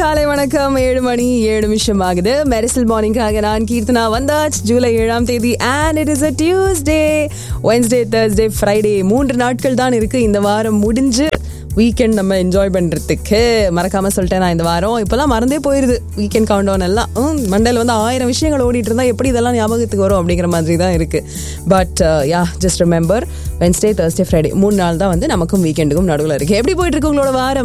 காலை வணக்கம். 7 மணி 7 நிமிஷம் ஆகுது. மெரிசல் மார்னிங்காக நான் கீர்த்தனா வந்தாச்சு. ஜூலை 7ஆம் தேதி and it is a Tuesday. Wednesday, Thursday, Friday 3 நாட்கள் தான் இருக்கு இந்த வாரம் முடிஞ்சு வீக்கெண்ட் நம்ம என்ஜாய் பண்றதுக்கு. மறக்காம சொல்லிட்டேன் நான் இந்த வாரம் இப்பெல்லாம் மறந்தே போயிருது வீக்கெண்ட் கவுண்ட் டவுன் எல்லாம். மண்டேல வந்து 1000 விஷயங்கள் ஓடிட்டு இருந்தா எப்படி இதெல்லாம் ஞாபகத்துக்கு வரும் அப்படிங்கிற மாதிரி தான் இருக்கு. But just remember Wednesday, Thursday, Friday 3 நாள் தான் வந்து நமக்கும் வீக்கெண்டுக்கும் நடுவில் இருக்கு. எப்படி போயிட்டு இருக்கு உங்களோட வாரம்?